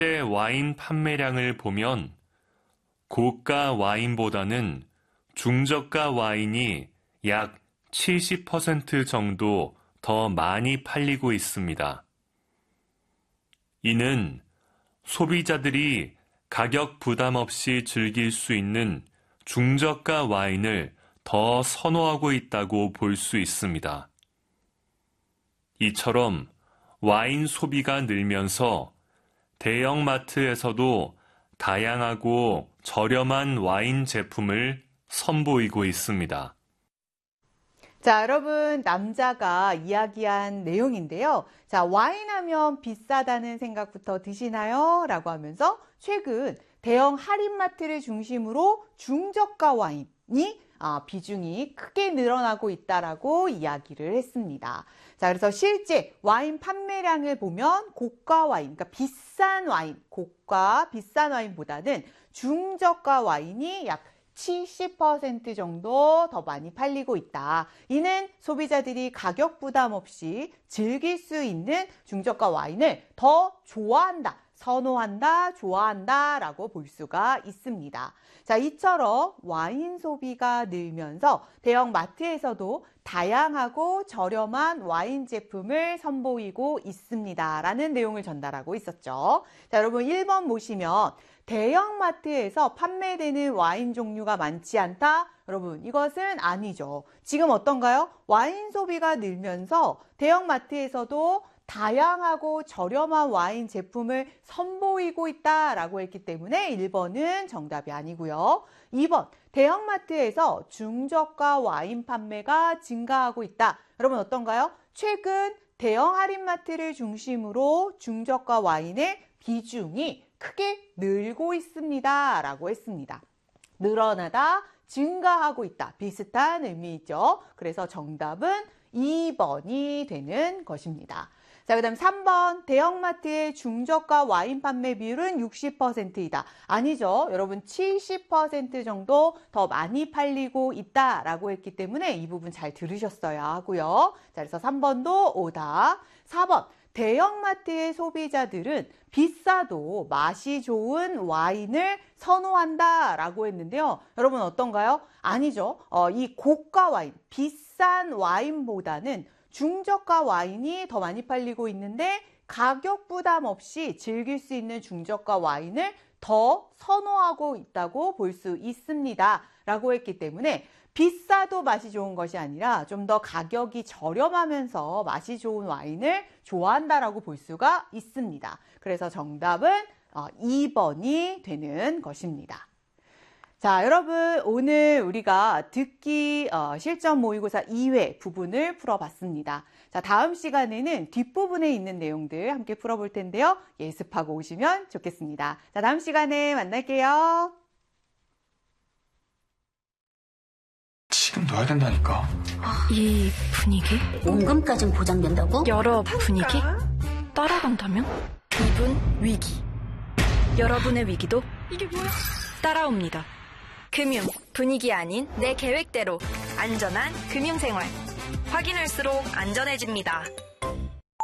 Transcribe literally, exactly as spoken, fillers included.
와인 판매량을 보면 고가 와인보다는 중저가 와인이 약 칠십 퍼센트 정도 더 많이 팔리고 있습니다. 이는 소비자들이 가격 부담 없이 즐길 수 있는 중저가 와인을 더 선호하고 있다고 볼 수 있습니다. 이처럼 와인 소비가 늘면서 대형마트에서도 다양하고 저렴한 와인 제품을 선보이고 있습니다. 자, 여러분, 남자가 이야기한 내용인데요. 자, 와인 하면 비싸다는 생각부터 드시나요? 라고 하면서 최근 대형 할인마트를 중심으로 중저가 와인이 아, 비중이 크게 늘어나고 있다라고 이야기를 했습니다. 자, 그래서 실제 와인 판매량을 보면 고가 와인, 그러니까 비싼 와인, 고가 비싼 와인보다는 중저가 와인이 약 칠십 퍼센트 정도 더 많이 팔리고 있다. 이는 소비자들이 가격 부담 없이 즐길 수 있는 중저가 와인을 더 좋아한다, 선호한다, 좋아한다 라고 볼 수가 있습니다. 자, 이처럼 와인 소비가 늘면서 대형 마트에서도 다양하고 저렴한 와인 제품을 선보이고 있습니다. 라는 내용을 전달하고 있었죠. 자, 여러분 일 번 보시면 대형 마트에서 판매되는 와인 종류가 많지 않다? 여러분, 이것은 아니죠. 지금 어떤가요? 와인 소비가 늘면서 대형 마트에서도 다양하고 저렴한 와인 제품을 선보이고 있다라고 했기 때문에 일 번은 정답이 아니고요. 이 번, 대형마트에서 중저가 와인 판매가 증가하고 있다. 여러분 어떤가요? 최근 대형 할인마트를 중심으로 중저가 와인의 비중이 크게 늘고 있습니다. 라고 했습니다. 늘어나다, 증가하고 있다. 비슷한 의미이죠. 그래서 정답은 이 번이 되는 것입니다. 자, 그 다음 삼 번, 대형마트의 중저가 와인 판매 비율은 육십 퍼센트이다. 아니죠. 여러분 칠십 퍼센트 정도 더 많이 팔리고 있다라고 했기 때문에 이 부분 잘 들으셨어야 하고요. 자, 그래서 삼 번도 오다. 사 번, 대형마트의 소비자들은 비싸도 맛이 좋은 와인을 선호한다라고 했는데요. 여러분 어떤가요? 아니죠. 어, 이 고가 와인, 비싼 와인보다는 중저가 와인이 더 많이 팔리고 있는데 가격 부담 없이 즐길 수 있는 중저가 와인을 더 선호하고 있다고 볼 수 있습니다. 라고 했기 때문에 비싸도 맛이 좋은 것이 아니라 좀 더 가격이 저렴하면서 맛이 좋은 와인을 좋아한다라고 볼 수가 있습니다. 그래서 정답은 이 번이 되는 것입니다. 자, 여러분 오늘 우리가 듣기 어, 실전 모의고사 이 회 부분을 풀어봤습니다. 자, 다음 시간에는 뒷부분에 있는 내용들 함께 풀어볼 텐데요. 예습하고 오시면 좋겠습니다. 자, 다음 시간에 만날게요. 지금 넣어야 된다니까. 이 분위기? 원금까진 보장된다고? 여러 분위기? 따라간다면? 이분 위기. 여러분의 위기도 이게 뭐야? 따라옵니다. 금융, 분위기 아닌 내 계획대로 안전한 금융생활. 확인할수록 안전해집니다.